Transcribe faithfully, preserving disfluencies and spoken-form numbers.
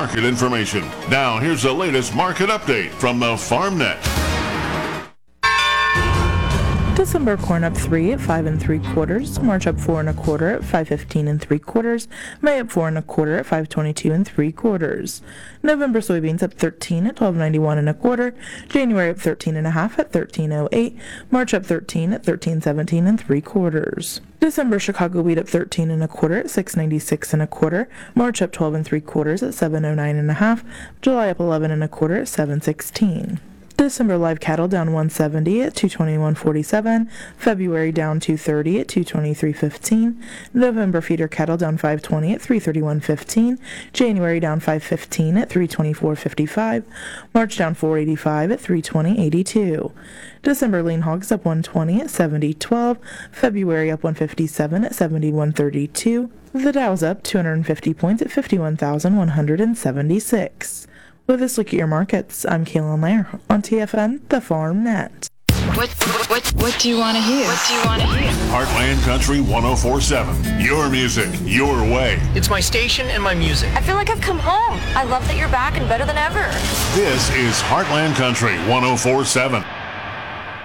market information. Now here's the latest market update from the FarmNet. December corn up three at five and three quarters. March up four and a quarter at five fifteen and three quarters. May up four and a quarter at five twenty-two and three quarters. November soybeans up thirteen at twelve ninety-one and a quarter. January up thirteen and a half at thirteen oh eight. March up thirteen at thirteen seventeen and three quarters. December Chicago wheat up thirteen and a quarter at six ninety-six and a quarter. March up twelve and three quarters at seven oh nine and a half. July up eleven and a quarter at seven sixteen. December live cattle down one seventy at two twenty-one forty-seven. February down two thirty at two twenty-three fifteen. November feeder cattle down five twenty at three thirty-one fifteen. January down five fifteen at three twenty-four fifty-five. March down four eighty-five at three twenty eighty-two. December lean hogs up one twenty at seventy twelve. February up one fifty-seven at seventy-one thirty-two. The Dow's up two hundred fifty points at fifty-one thousand one hundred seventy-six. With this look at your markets, I'm Kaylin Lair on T F N, the Farm Net. What, what, what, what do you want to hear? What do you want to hear? Heartland Country one oh four point seven. Your music, your way. It's my station and my music. I feel like I've come home. I love that you're back and better than ever. This is Heartland Country one oh four point seven.